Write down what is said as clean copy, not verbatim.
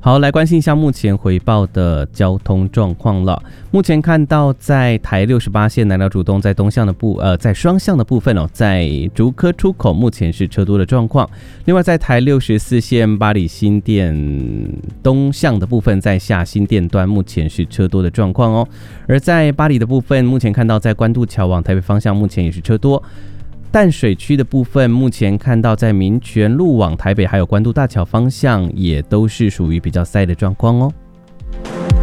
好，来关心一下目前回报的交通状况了。目前看到在台68线南寮竹东在在双向的部分在竹科出口目前是车多的状况。另外在台64线八里新店东向的部分，在下新店端目前是车多的状况哦。而在八里的部分，目前看到在关渡桥往台北方向目前也是车多。淡水区的部分，目前看到在民权路往台北还有关渡大桥方向，也都是属于比较塞的状况哦。